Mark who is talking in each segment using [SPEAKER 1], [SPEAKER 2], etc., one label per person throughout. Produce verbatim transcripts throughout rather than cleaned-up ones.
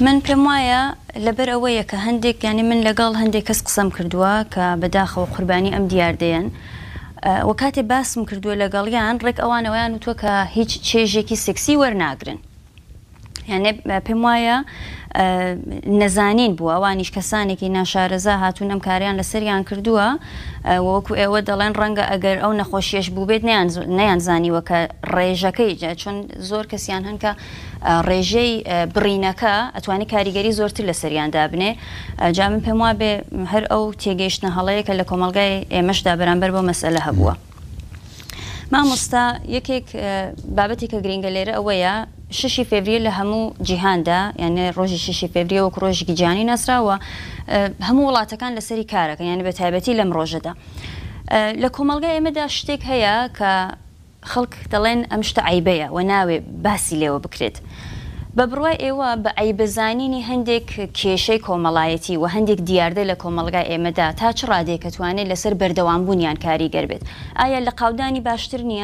[SPEAKER 1] من پێم وایە لەبەر ئەوەیە کە هەندێک یعنی من لەگەڵ هەندێک کەس قسەم کردووە کە بەداخەوە قوربانی ئەم دیاردەیەن و کاتێ باسم کردووە لەگەڵیان ڕێک ئەوانەوەیان وتووە کە هیچ چێژێکی سێکسی وەرناگرن. یعنی پێم وایە نەزانین بووە ئەوانیش کەسانێکی ناشارەزا هاتوون ئەم کاریان لەسەریان کردووە وەکو ئێوە دەڵێن ڕەنگە ئەگەر ئەو نەخۆشیەش بوو بێت نەیانزانیوە کە ڕێژەکەی چۆن زۆر کەسیان هەن کە ڕێژەی بڕینەکە ئەتوانی کاریگەری زۆرتر لەسەریاندا بنێ. جا من پێم وا بێ هەر ئەو تێگەیشتنە هەڵەیە کە لە کۆمەڵگای ئێمەشدا بەرامبەر بۆ مەسئلە هەبووە. مامۆستا یەکێک بابەتی کە گرنگە لێرە ئەوەیە شەشی فێڤریە لە هەموو جیهاندا یعنی ڕۆژی شەشی فێڤریە وەکو ڕۆژێکی جیهانی ناسراوە هەموو وڵاتەکان لەسەری کارەکەن یعنی بە تایبەتی لەم ڕۆژەدا. لە کۆمەڵگای ئێمەدا شتێک هەیە کە خەڵک دەڵێن ئەم شتە عیبەیە و ناوێ باسی لێوە بکرێت. بە بڕوای ئێوە بە عیبەزانینی هەندێک کێشەی کۆمەڵایەتی و هەندێک دیاردە لە کۆمەڵگای ئێمەدا تا چ ڕادێک کە توانێت لەسەر بەردەوامبوونیان کاریگەر بێت ئایا لە قاودانی باشتر نییە؟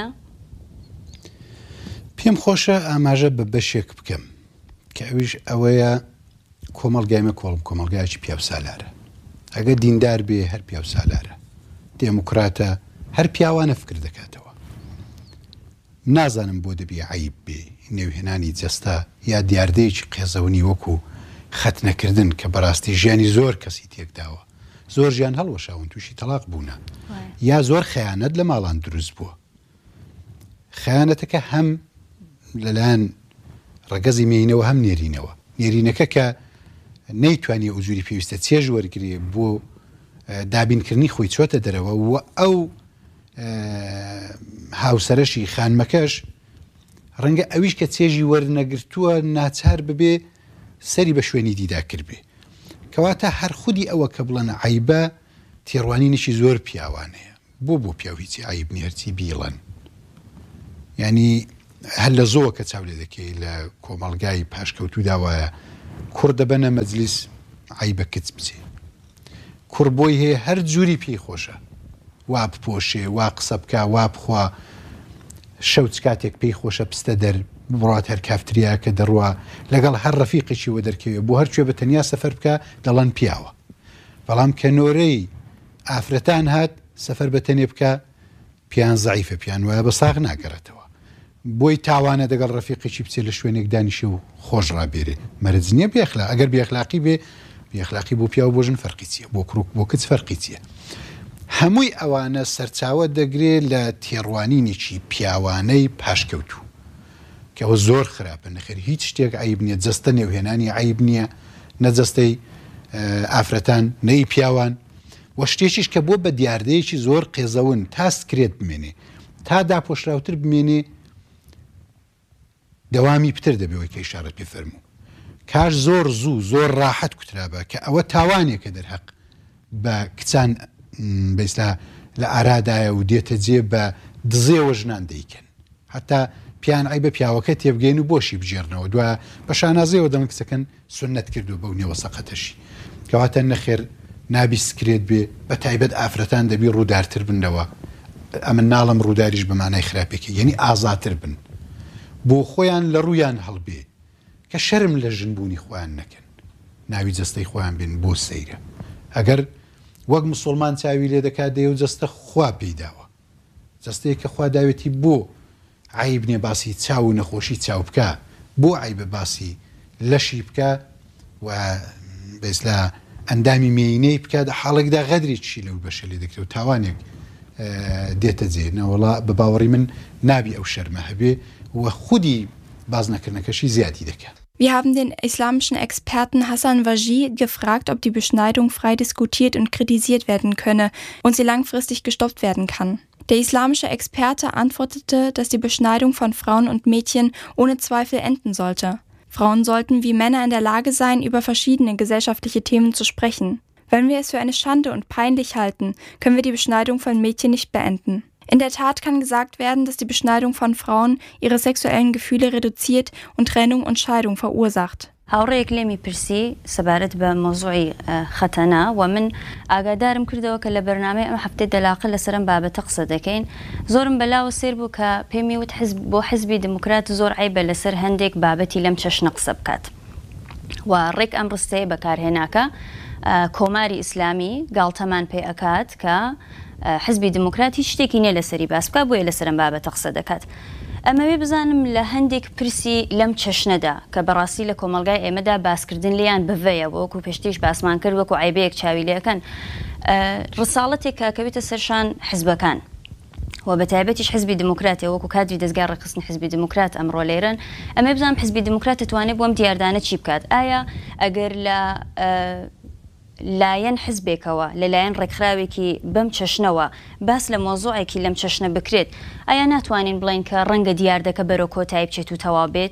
[SPEAKER 2] پێم خۆشە ئاماژە بە بەشێک بکەم کە ئەویش ئەوەیە کۆمەڵگایمە کۆڵم کۆمەڵگایکی پیاوسالارە ئەگە دیندار بێ هەر پیاوسالارە دێموکراتە هەر پیاوانە فکر دەکاتەوە. نازانم بۆ دەبی عیب بێ نێوهێنانی جەستا یا دیاردەیەکی قێزەونی وەکو خەتنەکردن کە بەڕاستی ژیانی زۆر کەسی تێکداوە زۆر ژیان هەڵوەشاون تووشی تەلاق بوونە یا زۆر خەیانەت لە ماڵان دروست بووە. خەیانەتەکە هەم لەلایەن ڕەگەزی مێینەوە هەم نێرینەوە نێرینەکە کە نەیتوانی ئوزوری پێویستە چێژ وەرگێ بۆ دابینکردنی خۆی چۆتە دەرەوە و ئەو هاوسەرەشی خانمەکەش ڕەنگە ئەویش کە چێژی وەرنەگرتووە ناچار ببێ سەری بە شوێنی دیدا کرد بێ کەواتە هەر خودی ئەوە کە بڵەن عیبە تێڕوانینیشی زۆر پیاوانەیە بۆ بۆ پیاویی عیب نێرچی بیڵەن ینی هەر لە زۆوە کە چاو لێ دەکەی لە کۆمەڵگای پاشکەوتودا وایە کوڕ دەبەنە مەجلیس عیبە کچ بچێ کوڕ بۆی هەیە هەر جووری پێی خۆشە وا بپۆشێ وا قسە بکە وا بخوا شەوت کاتێک پێی خۆشە پستە دەر بڕات هەر کافتریا کە دەڕوا لەگەڵ هەر ڕەفیقێکی وە دەرکەوێت بۆ هەرکوێ بە تەنیا سەفەر بکە دەڵەن پیاوە بەڵام کە نۆرەی ئافرەتان هات سەفەر بە تەنێ بکە پیان زەعیفە پیان وایە بە ساغ ناگەڕێتەوە بۆی تاوانە دەگەڵ ڕەفیقێکی بچێت لە شوێنێک دانیشە و خۆش ڕابێرێ مەرج نییە بێخلا ئەگەر بێخلاقی بێ بێخلاقی بۆ پیاوە بۆ ژن فەرقی چییە بۆ کڕوک بۆ کچ فەرقی چییە. هەمووی ئەوانە سەرچاوە دەگرێت لە تێڕوانینێکی پیاوانەی پاشکەوتوو کەەوە زۆر خراپە نەخێر هیچ شتێک عیب نییە جەستە نێوهێنانی عیب نییە نەجەستەی ئافرەتان نەی پیاوان وە شتێکیش کە بۆ بە دیاردەیەکی زۆر قێزەون تاست کرێت بمێنێ تا داپۆشراوتر بمێنێ دەوامی پتر دەبێەوەی کە ئیشارەت پێ فەرموو کاش زۆر زوو زۆر ڕاحەت کوترابە کە ئەوە تاوانێکە دەرحەق بە کچان بەیستا لە ئارادایە و دێتە جێ بە دزێوە ژنان دەیکەن حتا پیان عیبە پیاوەکە تێبگەین و بۆشی بجێرنەوە دوایە بە شانازیەوە دەمە کچەکەن سنەت کردو بەو نێوە سەقەتەشی کەواتە نەخێر نابی سکرێت بێ بە تایبەت ئافرەتان دەبی ڕوودارتر بنەوە ئەمە ناڵم ڕووداریش بەمانای خراپێکی یعنی ئازاتر بن بۆ خۆیان لە ڕوویان هەڵبێ کە شەرم لە ژنبوونی خۆیان نەکەن ناوی جەستەی خۆیان بێن بۆ سەیرە ئەگەر وەک مسلمان چاوی لێ دەکات دەیە و جەستە خوا پێیداوە جەستەیە کە خوا داوێتی بۆ عیب نیە باسی چاو و نەخۆشی چاو بکە بۆ عیبە باسی لەشی بکە و بەیسلا ئەندامی مێینەی بکات حاڵێکدا غەدرێکی لەو بەشە لێ دەکرێت و تاوانێک دێتە جێ نەوەڵا بە باوەڕی من نابی ئەو شەرمە هەبێ و خودی بازنەکردنەکەشی زیادی دەکات.
[SPEAKER 3] Wir haben den islamischen Experten Hassan Wajih gefragt, ob die Beschneidung frei diskutiert und kritisiert werden könne und sie langfristig gestoppt werden kann. Der islamische Experte antwortete, dass die Beschneidung von Frauen und Mädchen ohne Zweifel enden sollte. Frauen sollten wie Männer in der Lage sein, über verschiedene gesellschaftliche Themen zu sprechen. Wenn wir es für eine Schande und peinlich halten, können wir die Beschneidung von Mädchen nicht beenden. In der Tat kann gesagt werden, dass die Beschneidung von Frauen ihre sexuellen Gefühle reduziert und Trennung und Scheidung verursacht.
[SPEAKER 1] هاوڕێیەک لێمی پرسی سەبارەت بە مۆزوعی خەتەنا و من ئاگادارم کردەوە کە لە بەرنامەی ئەم هەفتەی دەلاقە لەسەرم بابەتە قسە دەکەین زۆرم بەلاوە سێر بوو کە پێمی وت حزب بۆ حزبی دموکرات زۆر عیبە لەسەر هەندێک بابەتی لەم چەشنە قسە بکات و ڕێک ئەم ڕستەیە بەکارهێناکە کۆماری ئیسلامی گاڵتەمان پێ ئەکات کە حزبی دموکرات هیچ شتێکی نییە لەسەری باس بکات بۆیە لەسەرم بابەتە قسە دەکات. ئەمەوێ بزانم لە هەندێک پرسی لەم چەشنەدا کە بەڕاستی لە کۆمەلگای ئێمەدا باسکردن لیان بڤەیە وەکو پێشتیش باسمان کرد وەکو عیبەیەک چاوی لەکەن ڕساڵەتێک کاکەوێتە سەرشان حزبەکان و بە تایبەتیش حزبی دموکراتێ وەکو کادری دەستگای ڕێکخستنی حزبی دموکرات ئەمڕۆ لێرن ئەمە بزانم حزبی دموکرات دەتوانێت بۆم دیاردانە چی بکات ئایا ئەگەر لە لایەن حزبێکەوە لەلایەن ڕێکخراوێکی بەم چەشنەوە باس لە مۆزوعێکی لەم چەشنە بکرێت ئایا ناتوانین بڵین کە ڕەنگە دیاردەکە بەرەو کۆتایی بچێت و تەواو بێت؟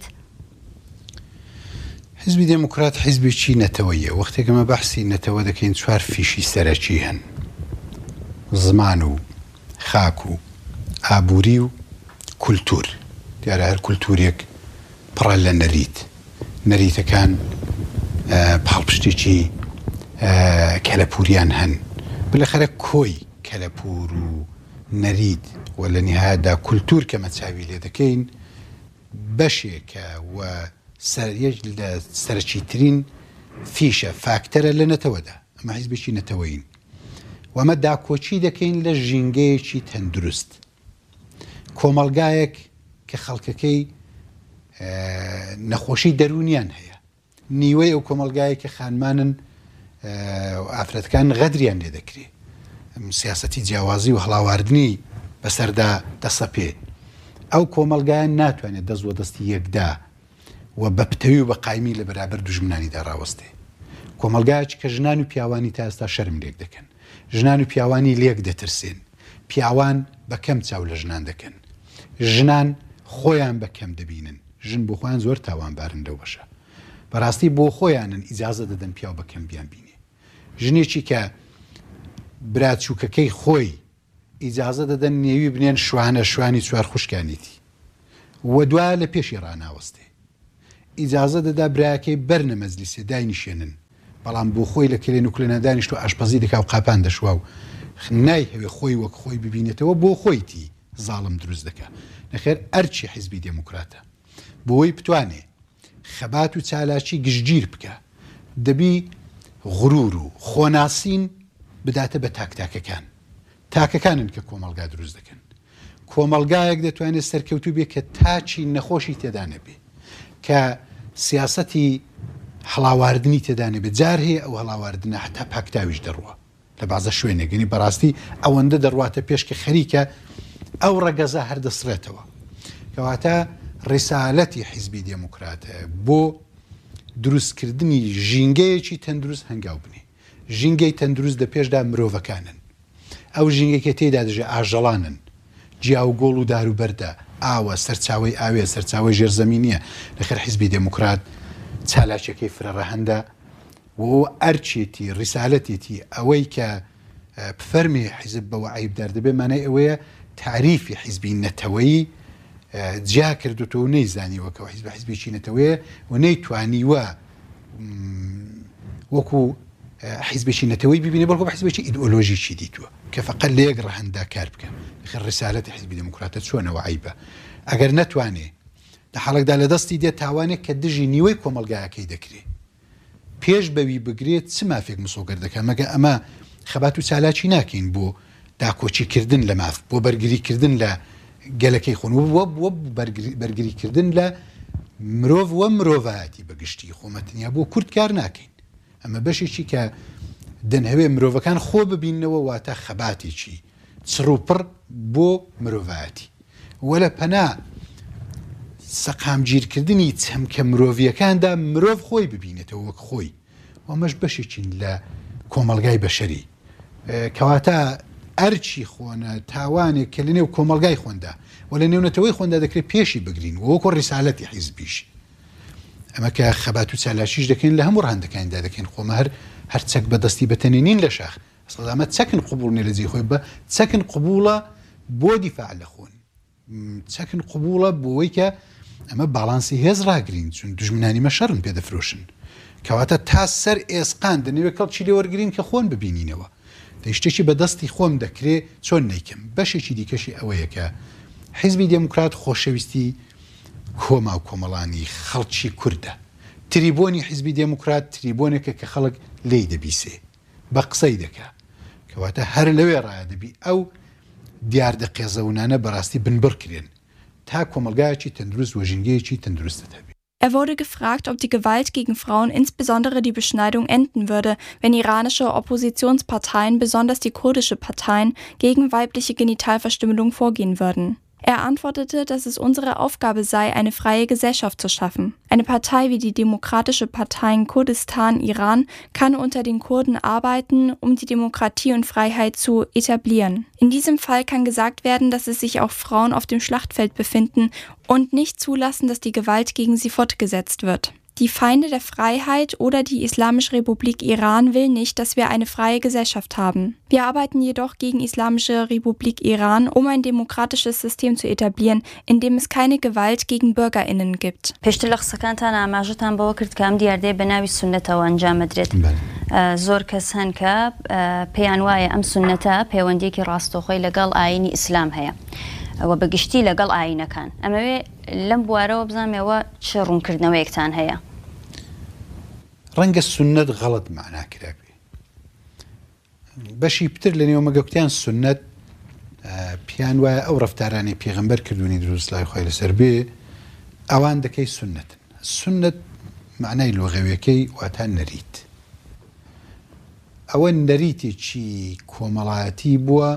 [SPEAKER 2] حزبی دموکرات حزبێکی نەتەوەیە وەختێکەمە بەحسی نەتەوە دەکەین چوار فیشی سەرەکی هەن زمان و خاک و ئابووری و کولتور دیارە هەر کولتورێک پڕە لە نەریت نەریتەکان پاڵپشتێکی کەلەپوریان هەن بلەخەرە کۆی کەلەپور و نەریت و لە نهایەتدا کولتور کە مەچاوی لێ دەکەین بەشێکە و یەک لە سەرچیترین فیشە فاکتەرە لە نەتەوەدا ئەمە حیزبێکی نەتەوەین و ئەمە داکۆچی دەکەین لە ژینگەیەکی تەندروست کۆمەلگایەک کە خەڵکەکەی نەخۆشی دەرونیان هەیە نیوەی ئەو کۆمەلگایە کە خانمانن ئافرەتەکان غەدریان لێ دەکرێت سیاسەتی جیاوازی و هەڵاواردنی بەسەردا دەسە پێ ئەو کۆمەلگایان ناتوانێت دەست وە دەستی یەکدا و بە پتەوی و بە قایمی لە بەرابەر دوژمنانیدا ڕاوەستێ کۆمەلگایەک کە ژنان و پیاوانی تا ئێستا شەرم لێک دەکەن ژنان و پیاوانی لێک دەترسێن پیاوان بەکەم چاو لە ژنان دەکەن ژنان خۆیان بەکەم دەبینن ژن بۆ خۆیان زۆر تاوانبارن لەو بەشە بەڕاستی بۆ خۆیانن ئیجازە دەدەن پیاو بەکەم بیان بینێ ژنێکی کە براچووکەکەی خۆی ئیجازە دەدەن نێوی بنێن شوانە شوانی چوار خوشکانیتی و دوای لە پێشی ڕناوەستێ ئیجازە دەدا برایەکەی بەرنە مەجلیسێ داینیشێنن بەڵام بۆ خۆی لە کلێن و کلێنە دانیشت و ئاشپەزی دەکا و قاپان دەشوا و نای هەوێ خۆی وەک خۆی ببینێتەوە بۆ خۆیتی زاڵم دروست دەکات نەخێر ئەرچی حیزبی دموکراتە بۆی بتوانێ خەبات و چالاکی گشتگیر بکە دەبی غرور و خۆناسین بداتە بە تاکتاکەکان تاکەکانن کە کۆمەلگا دروست دەکەن کۆمەلگایەک دەتوانێت سەرکەوتوو بێ کە تاچی نەخۆشی تێدا نەبێ کە سیاسەتی هەڵاواردنی تێدا نەبێت جار هەیە ئەو هەڵاواردنە حتا پاکتاویش دەڕوە لە بازە شوێنێگەنی بەڕاستی ئەوەندە دەڕواتە پێش کە خەریکە ئەو ڕەگەزە هەردەسرێتەوە کەواتە ڕیسالەتی حیزبی دموکراتە بۆ دروستکردنی ژینگەیەکی تەندروست هەنگاو بنێ ژینگەی تەندروست دە پێشدا مرۆڤەکانن ئەو ژینگەکە تێدا دەژێ ئاژەڵانن جیاوگۆڵ و داروبەردە ئاوە سەرچاوی ئاوێ سەرچاوی ژێرزەمینیە لەخەر حیزبی دموکرات چالاکیەکەی فرەڕە هەندە و ئەرچێتی ڕیسالەتێتی ئەوەی کە فەرمی حیزب بەوە عیبدار دەبێ مانای ئەوەیە تعریفی حیزبی نەتەوەیی جیا کردوتەوە و نەیزانیوەکەەوە حیزب حیزبێکی نەتەوەیە و نەیتوانیوە وەکو حیزبێکی نەتەوەی ببینێ بەڵکو حیزبێکی ئیدئۆلۆژیکی دیتووە کە فەقەت لە یەک ڕەهەندا کار بکەن خێر ڕیسالەتی حیزبی دموکراتە چۆنەوە عیبە ئەگەر نەتوانێ لە حاڵێکدا لە دەستی دێت تاوانێک کە دژی نیوەی کۆمەلگایەکەی دەکرێت پێش بەوی بگرێت چ مافێک مسۆگەر دەکە مەگە ئەمە خەبات و چالاکی ناکەین بۆ داکۆچیکردن لە ماف بۆ بەرگریکردن لە گەلەکەی خۆن وە بەرگریکردن لە مرۆڤ وە مرۆڤایەتی بەگشتی خۆمەتنیا بۆ کورد کار ناکەین ئەمە بەشێکی کە دەنهەوێ مرۆڤەکان خۆ ببینەوە واتە خەباتێکی چڕوپڕ بۆ مرۆڤایەتی وەلە پەنا سەقامگیرکردنی چەمکە مرۆڤیەکاندا مرۆڤ خۆی ببینێتەوە وەک خۆی وەمەش بەشێکین لە کۆمەلگای بەشەری کەواتە ئەرچی خۆنە تاوانێک کە لە نێو کۆمەلگای خۆندا و لە نێونەتەوەی خۆندا دەکرێت پێشی بگرین وەکۆ ڕیسالەتی حیزبیش ئەمە کە خەبات و چالاشیش دەکەین لە هەموو ڕەهەندەکانیدا دەکەین خۆمە هەر هەر چەک بەدەستی بەتەنێنین لە شاخ ئەمە چەکن قبوڵنێ لە جێ خۆی بە چەکن قبوڵە بۆ دیفاع لە خۆن چەکن قبوڵە بۆەوەی کە ئەمە باڵانسی هێز ڕاگرین چون دوژمنانی مەشەڕن پێدەفرۆشن کەواتە تا سەر ئێسقان دەنەوێت کەڵکی لێ وەرگرین کە خۆن ببینینەوە شتێکی بەدەستی خۆم دەکرێت چۆن نیکەم بەشێکی دیکەشی ئەوەیە کە حیزبی دموکرات خۆشەویستی کۆما و کۆمەڵانی خەڵکی کووردە تریبۆنی حیزبی دێموکرات تریبۆنێکە کە خەڵک لێی دەبیسێ بە قسەی دەکا کەواتە هەر لەوێ ڕایە دەبی ئەو دیاردە قێزەونانە بەڕاستی بنبڕکرێن تا کۆمەلگایەکی تەندروست وەژینگەیەکی تەندروستت هەبێ.
[SPEAKER 3] Er wurde gefragt, ob die Gewalt gegen Frauen, insbesondere die Beschneidung, enden würde, wenn iranische Oppositionsparteien, besonders die kurdische Parteien, gegen weibliche Genitalverstümmelung vorgehen würden. Er antwortete, dass es unsere Aufgabe sei, eine freie Gesellschaft zu schaffen. Eine Partei wie die Demokratische Partei in Kurdistan, Iran, kann unter den Kurden arbeiten, um die Demokratie und Freiheit zu etablieren. In diesem Fall kann gesagt werden, dass es sich auch Frauen auf dem Schlachtfeld befinden und nicht zulassen, dass die Gewalt gegen sie fortgesetzt wird. Die Feinde der Freiheit oder die Islamische Republik Iran will nicht, dass wir eine freie Gesellschaft haben. Wir arbeiten jedoch gegen Islamische Republik Iran, um ein demokratisches System zu etablieren, in dem es keine Gewalt gegen BürgerInnen gibt.
[SPEAKER 1] پێشتر لە قسەکانتان ئاماژەتان بەوە کرد کە ئەم دیاردەیە بە ناوی سونەتەوە ئەنجامەدرێت. زۆر کەس هەن کە پێیان وایە ئەم سونەتە پەیوەندیەکی ڕاستەوخۆی لەگەڵ ئاینی ئیسلام هەیە. ئەوە بەگشتی لەگەڵ ئاینەکان. ئەمەوێ لەم بوارەوە بزانمەوە چ ڕوونکردنەوەیەکتان هەیە.
[SPEAKER 2] ڕەنگە سونەت غەڵەت معنا کرابێ. بەشی پتر لە نێو مەگەوتیان سونەت پیان وایە ئەو ڕەفتارانی پێغەمبەر کردوونی دروست لای خۆی لەسەر بێ ئەوان دەکەی سونەتن. سونەت معنای لۆغەویەکەی واتە نەریت. ئەوە نەریتێکی کۆمەڵایەتی بووە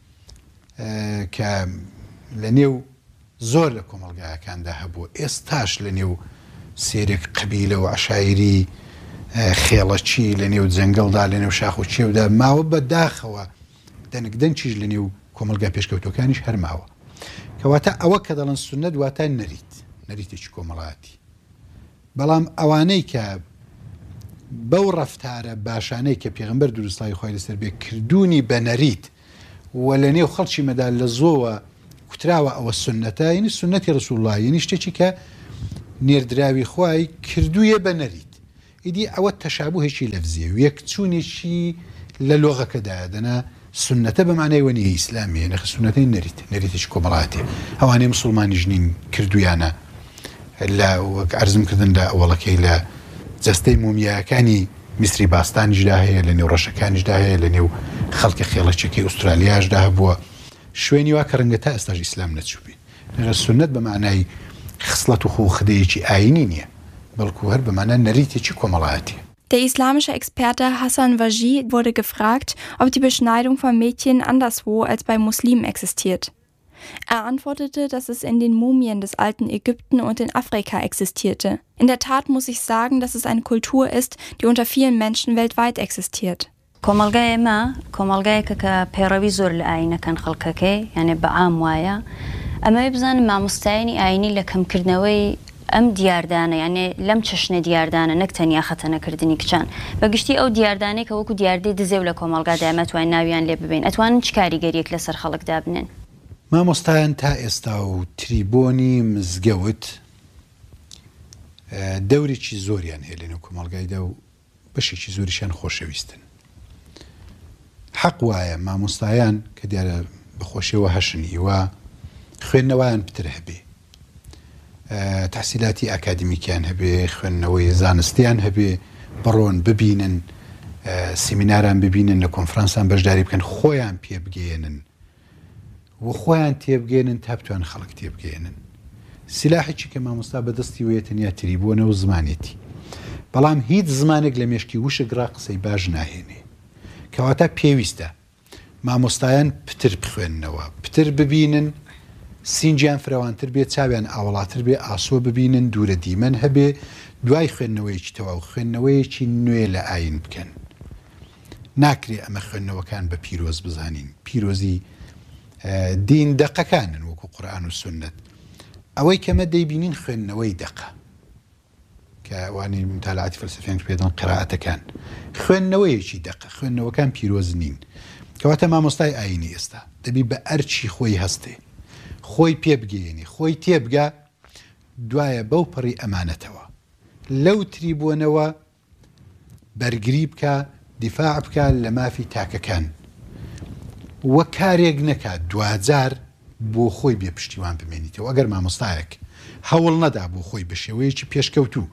[SPEAKER 2] کە لە نێو زۆر لە کۆمەڵگایەکاندا هەبوو. ئێستاش لە نێو سێرێک قەبیلە و عەشایری خێڵەچی لە نێو جەنگەڵدا لە نێو شاخ و چێودا ماوە بەداخەوە دەنگدەنچیش لە نێو کۆمەلگا پێشکەوتەکانیش هەر ماوە. کەواتە ئەوە کە دەڵێن سونەت واتە نەریت نەریتێکی کۆمەڵایەتی. بەڵام ئەوانەی کە بەو ڕەفتارە باشانەی کە پێغەمبەر دروستڵی خۆی لەسەر بێ کردوونی بە نەریت و لە نێو خەڵکی مەدا لە زۆوە کوتراوە ئەوە سونەتە یعنی سونەتی ڕەسوڵ الله یعنی شتێکی کە نێردراوی خوای کردوویە بە نەریت. ئیدی ئەوە تەشابوهێکی لەفزیە و یەکچوونێکی لە لۆغەکەدایە دەنا سونەتە بە معنای وەنیە ئیسلامیە نەخ سونەتەی نەریت نەریتێکی کۆمەڵاتێ ئەوانەی موسڵمانیش نین کردویانە لە وەک عەرزم کردندا ئەوڵەکەی لە جەستەی مومیایەکانی میسری باستانیشدا هەیە لە نێو ڕەشەکانیشدا هەیە لە نێو خەڵکی خێڵەچێکی ئوسترالیاشدا هەبووە شوێنی وا کە ڕەنگە تا ئێستاش ئیسلام نەچووبێ. نەخ سونەت بە معنای خصلەت و خۆخدەیەکی ئاینی نییە بەڵکو هەر بەمانە نەریتێکی کۆمەڵایەتی.
[SPEAKER 3] Der islamische Experte Hassan Vaji wurde gefragt, ob die Beschneidung von Mädchen anderswo als bei Muslimen existiert. Er antwortete, dass es in den Mumien des alten Ägypten und in Afrika existierte. In der Tat muss ich sagen, dass es eine Kultur ist, die unter vielen Menschen weltweit existiert.
[SPEAKER 1] کۆمەلگای ئێمە کۆمەلگایەکە کە پێڕەوی زۆر لە ئاینەکان خەڵکەکەی یعنی بە عام وایە ئەمەوێ بزانم مامۆستایانی ئاینی لە کەمکردنەوەی ئەم دیاردانە یعنی لەم چەشنە دیاردانە نەک تەنیا خەتەنەکردنی کچان بەگشتی ئەو دیاردانەی کە وەکو دیاردەی دزێو لە کۆمەلگادا ئەمەتوانین ناویان لێ ببین ئەتوانن چ کاریگەریەک لەسەر خەڵکدا بنێن.
[SPEAKER 2] مامۆستایان تا ئێستا و تریبۆنی مزگەوت دەورێکی زۆریان هەیە لەنێو کۆمەلگایدا و بەشێکی زۆریشیان خۆشەویستن. حەق وایە مامۆستایان کە دیارە بەخۆشیەوە هەشنی وە خوێندنەوەیان پتر هەبێ تحصیلاتی ئاکادمیکیان هەبێ خوێندنەوەی زانستیان هەبێ بڕۆن ببینن سیمیناران ببینن لە کۆنفرانسان بەشداری بکەن خۆیان پێ بگەێنن و خۆیان تێبگەێنن تا بتوان خەڵک تێبگەێنن. سلاحێکی کە مامۆستا بەدەستی وەیە تەنیا تریبۆنە و زمانێتی بەڵام هیچ زمانێک لە مێشکی وشەگرا قسەی باش ناهێنێ کەواتە پێویستە مامۆستایان پتر بخوێننەوە پتر ببینن سینجیان فراوانتر بێت چاویان ئاوەڵاتر بێ ئاسۆ ببینن دوورە دیمەن هەبێ دوای خوێندنەوەیکی تەواو خوێندنەوەیەکی نوێ لە ئاین بکەن. ناکرێ ئەمە خوێندنەوەکان بە پیرۆز بزانین پیرۆزی دین دەقەکانن وەکو قورئان و سونەت ئەوەی کەمە دەیبینین خوێندنەوەی دەقە کە ئەوانی متالعاتی فەلسفیان پێدەن قیرائەتەکان خوێندنەوەیەکی دەقە خوێندنەوەکان پیرۆز نین. کەواتە مامۆستای ئاینی ئێستا دەبی بە ئەرچی خۆی هەستێ خۆی پێبگەێنی خۆی تێبگە دوایە بەو پەڕی ئەمانەتەوە لەو تریبۆنەوە بەرگری بکە دیفاع بکە لە مافی تاکەکان وە کارێک نەکات دوجار بۆ خۆی بێ پشتیوان بمێنیتەوە ئەگەر مامۆستایەک هەوڵ نەدا بۆ خۆی بە شێوەیەکی پێشکەوتوو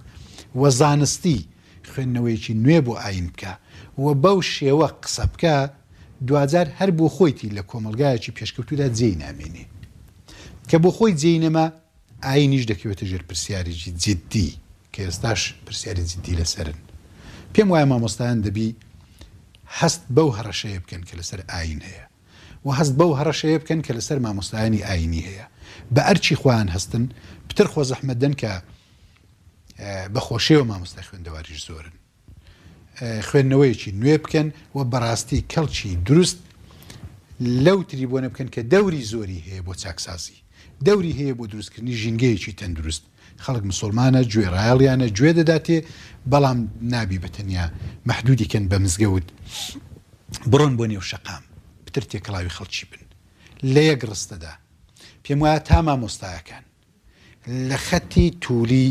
[SPEAKER 2] وە زانستی خوێندنەوەیکی نوێ بۆ ئاین بکە و بەو شێوە قسە بکە دوجار هەر بۆ خۆیتی لە کۆمەلگایەکی پێشکەوتودا جێی نامێنێ کە بۆ خۆی جێی نەما ئاینیش دەکەوێتە ژێر پرسیارێکی جددی کە ئێستاش پرسیاری جددی لەسەرن پێم وایە مامۆستایان دەبی هەست بەو هەڕەشەیە بکەن کە لەسەر ئاین هەیە و هەست بەو هەڕەشەیە بکەن کە لەسەر مامۆستایانی ئاینی هەیە بە ئەرچی خۆیان هەستن پتر خۆ زەحمەتدەن کە بە خۆشیەوە مامۆستای خوێندەواریش زۆرن خوێندنەوەیەکی نوێ بکەن و بەڕاستی کەڵکی دروست لەو تریبۆنە بکەن کە دەوری زۆری هەیە بۆ چاکسازی دەوری هەیە بۆ دروستکردنی ژینگەیەکی تەندروست خەڵک مسلمانە گوێڕایەڵیانە گوێ دەداتێ بەڵام نابی بەتەنیا مەحدودیکەن بە مزگەوت بڕۆن بۆ نێو شەقام پتر تێکەڵاوی خەڵکی بن لە یەک ڕستەدا پێم وایە تا مامۆستایەکان لە خەتی توولی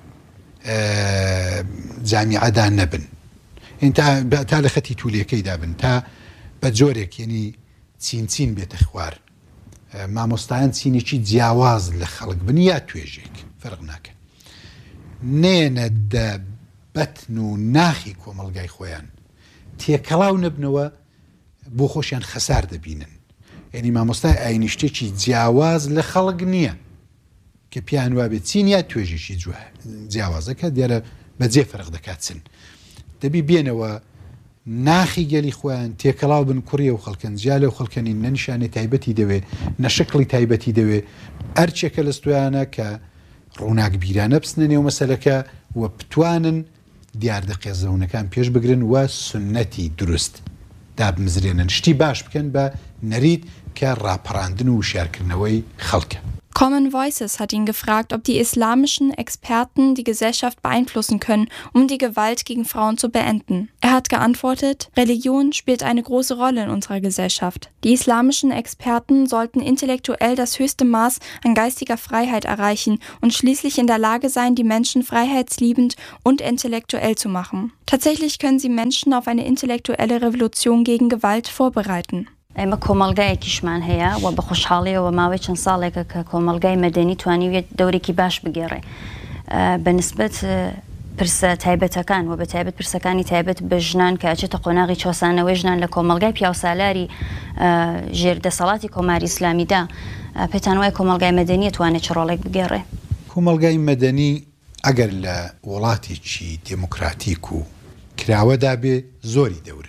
[SPEAKER 2] جامیعەدا نەبن تا لە خەتی توولیەکەیدا بن تا بە جۆرێک یعنی چین-چین بێتە خوار مامۆستایان چینێکی جیاواز لە خەڵک بن یا توێژێک فەرق ناکەن نێنە دە بەتن و ناخی کۆمەلگای خۆیان تێکەڵاو نەبنەوە بۆ خۆشیان خەسار دەبینن یعنی مامۆستای ئاینی شتێکی جیاواز لە خەڵک نییە کە پیان وابێت چین یا توێژێکی جیاوازەکە دیارە بەجێ فەرق دەکات چن دەبی بێنەوە ناخی گەلی خۆیان تێکەڵاو بن کوڕیە و خەڵکەن جیالە و خەڵکەنی نەنیشانەی تایبەتی دەوێ نەشکڵی تایبەتی دەوێ ئەرچێکە لە ستویانە کە ڕووناک بیرانە بچنە نێو مەسەلەکە و بتوانن دیاردەقێزەونەکان پێش بگرن و سنەتی دروست دابمزرێنن شتی باش بکەن بە نەرید کە ڕاپەڕاندن و وشارکردنەوەی خەڵکە.
[SPEAKER 3] Common Voices hat ihn gefragt, ob die islamischen Experten die Gesellschaft beeinflussen können, um die Gewalt gegen Frauen zu beenden. Er hat geantwortet, Religion spielt eine große Rolle in unserer Gesellschaft. Die islamischen Experten sollten intellektuell das höchste Maß an geistiger Freiheit erreichen und schließlich in der Lage sein, die Menschen freiheitsliebend und intellektuell zu machen. Tatsächlich können sie Menschen auf eine intellektuelle Revolution gegen Gewalt vorbereiten.
[SPEAKER 1] ئێمە کۆمەلگایەکیشمان هەیە و بە خۆشحاڵیەوە ماوەی چەند ساڵێکە کە کۆمەلگای مەدەنی توانیوێت دەورێکی باش بگێڕێ بە نسبەت پرسە تایبەتەکان و بە تایبەت پرسەکانی تایبەت بە ژنان کە ئەچێتە قۆناغی چۆسانەوەی ژنان لە کۆمەلگای پیاوسالاری ژێردەسەڵاتی کۆماری ئیسلامیدا پێتان وایە کۆمەلگای مەدەنی توانێت چ ڕۆڵێک بگێڕێ
[SPEAKER 2] کۆمەلگای مەدەنی ئەگەر لە وڵاتێکی دموکراتیک و کراوەدا بێ زۆری دەورە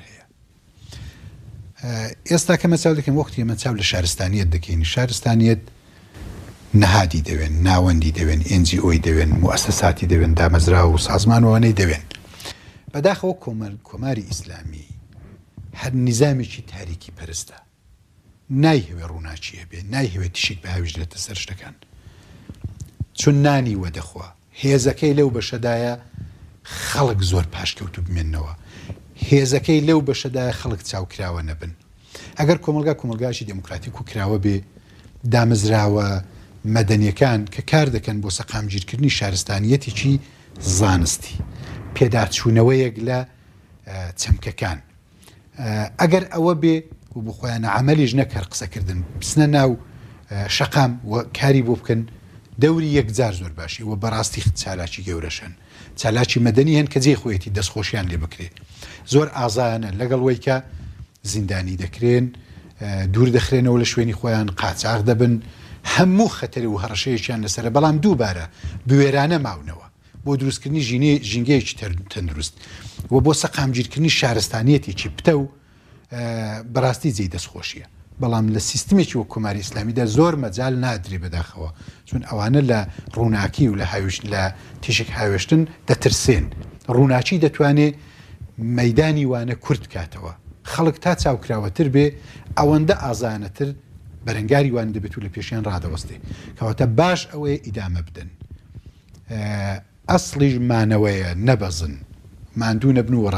[SPEAKER 2] ئێستا کە مەچاو دەکەم وەختی ئێمە چاو لە شارستانیەت دەکەین شارستانیەت نەهادی دەوێن ناوەندی دەوێن ئێن جی ئۆی دەوێن موەسسەساتی دەوێن دامەزرا و سازمانەوەی دەوێن بەداخەوە کۆماری ئیسلامی هەر نیزامێکی تاریکی پەرستە نایهوێ ڕووناچی هەبێ نایهوێت تشک بە هاویژێتە سەر شتەکان چون نانی وەدەخوا هێزەکەی لەو بەشەدایە خەڵک زۆر پاشکەوت و بمێننەوە هێزەکەی لەو بەشەدایە خەڵک چاوکراوە نەبن ئەگەر کۆمەلگا کۆمەلگایکی دموکراتیک و کراوە بێ دامەزراوە مەدەنیەکان کە کار دەکەن بۆ سەقامگیرکردنی شارستانیەتێکی زانستی پێداچوونەوەیەک لە چەمکەکان ئەگەر ئەوە بێ و بۆ خۆیانە عەمەلیش نەکرد قسەکردن بچنە ناو شەقام و کاری بۆ بکەن دەوری یەکجار زۆر باشی و بەڕاستی چالاکی گەورەشن چالاکی مەدەنی هەن کە جێ خۆیەتی دەستخۆشیان لێ بکرێت زۆر ئازایانە لەگەڵ وەی کە زیندانی دەکرێن دوور دەخرێنەوە لە شوێنی خۆیان قاچاق دەبن هەموو خەتەری و هەڕەشەیەکیان لەسەرە بەڵام دووبارە بوێرانە ماونەوە بۆ دروستکردنی ژینگەیەکی تەندروست و بۆ سەقامگیرکردنی شارستانیەتێکی پتە و بەڕاستی جێی دەستخۆشیە بەڵام لە سیستمێکی وە کۆماری ئیسلامیدا زۆر مەجال نادرێ بەداخەوە چون ئەوانە لە ڕووناکی و لە هاوێشت لە تیشک هاوێشتن دەترسێن ڕووناچی دەتوانێت مەدانی وانە کورت بکاتەوە خەڵک تا چاوکراوەتر بێ ئەوەندە ئازانەتر بەرەنگاری وان دەبێت و لە پێشیان ڕادەوەستێ کەواتە باش ئەوەیە ئیدامە بدەن ئەسڵیش مانەوەیە نەبەزن ماندوو نەبن و ڕەز نەبن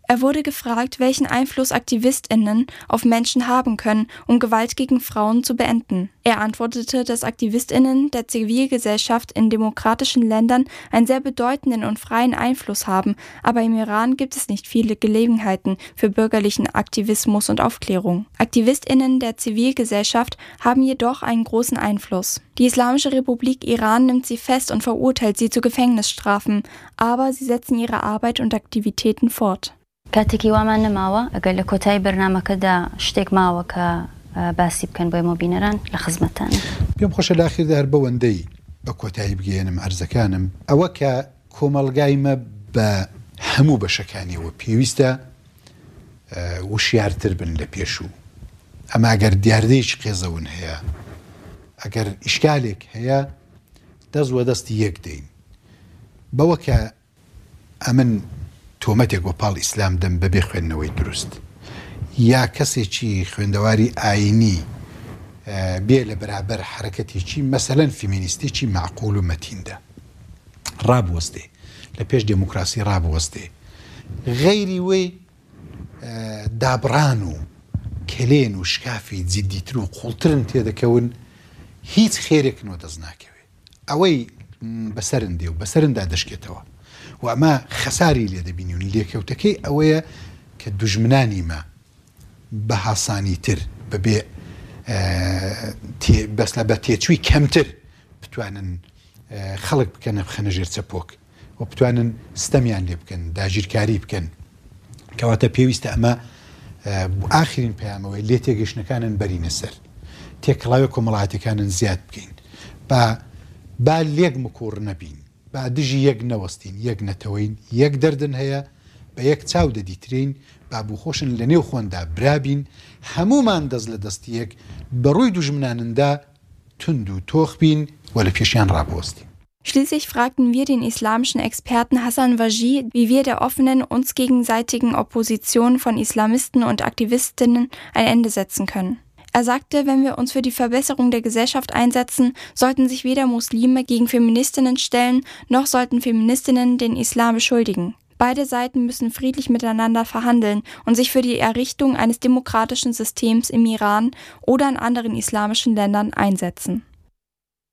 [SPEAKER 3] Er wurde gefragt, welchen Einfluss AktivistInnen auf Menschen haben können, um Gewalt gegen Frauen zu beenden. Er antwortete, dass AktivistInnen der Zivilgesellschaft in demokratischen Ländern einen sehr bedeutenden und freien Einfluss haben, aber im Iran gibt es nicht viele Gelegenheiten für bürgerlichen Aktivismus und Aufklärung. AktivistInnen der Zivilgesellschaft haben jedoch einen großen Einfluss. Die Islamische Republik Iran nimmt sie fest und verurteilt sie zu Gefängnisstrafen, aber sie setzen ihre Arbeit und Aktivitäten fort.
[SPEAKER 1] کاتێکی وامان نەماوە ئەگەر لە کۆتایی بەرنامەکەدا شتێک ماوە کە باسی بکەن بۆ ئێمە بینەران لە خزمەتان.
[SPEAKER 2] پێم خۆشە لاخیردا هەر بەوەندەی بە کۆتایی بگەێنم عەرزەکانم ئەوە کە کۆمەڵگایمە بە هەموو بەشەکانیەوە پێویستە وشیارتر بن لە پێشوو. ئەمە ئەگەر دیاردەیەکی قێزەون هەیە ئەگەر ئیشکالێک هەیە دەست وە دەستی یەک دەین بەوە کە ئەمن تۆمەتێک بۆ پاڵ ئیسلام دەم بەبێ خوێندنەوەی دروست یا کەسێکی خوێندەواری ئاینی بێ لە بەرابەر حرەکەتێکی مەسەلەن فیمینیستێکی معقول و مەتیندا ڕابوەستێ لە پێش دموکراسی ڕابوەستێ غەیری وەی دابڕان و کلێن و شکافی جدیتر و قوڵترن تێدەکەون هیچ خێرێکنەوە دەست ناکەوێ ئەوەی بەسەرندێ و بەسەرندا دەشکێتەوە و ئەمە خەساری لێ دەبینی و لێکەوتەکەی ئەوەیە کە دوژمنانیمە بە هاسانی تر بەبێ بەسلە بە تێچووی کەمتر بتوانن خەڵک بکەنە بخەنە ژێر چەپۆک و بتوانن ستەمیان لێ بکەن داگیرکاری بکەن کەواتە پێویستە ئەمە ئاخرین پەیامەوەی لێ تێگەشتنەکانن بەرینە سەر تێکڵاوی کۆمەڵایەتەکانن زیاد بکەین با با لێک مکوڕ نەبین با دژی یەک نەوەستین یەک نەتەوەین یەک دەردن هەیە بە یەک چاو دەدیترین با بوخۆشن لە نێو خۆندا برابین هەمومان دەست لە دەستیەک بەڕووی دوژمنانندا تند و تۆخ بین و لە پێشیان ڕابوەستین.
[SPEAKER 3] Schließlich fragten wir den islamischen Experten Hassan Wajid, wie wir der offenen, uns gegenseitigen Opposition von Islamisten und Aktivistinnen ein Ende setzen können. Er sagte, wenn wir uns für die Verbesserung der Gesellschaft einsetzen, sollten sich weder Muslime gegen Feministinnen stellen, noch sollten Feministinnen den Islam beschuldigen. Beide Seiten müssen friedlich miteinander verhandeln und sich für die Errichtung eines demokratischen Systems im Iran oder in anderen islamischen Ländern einsetzen.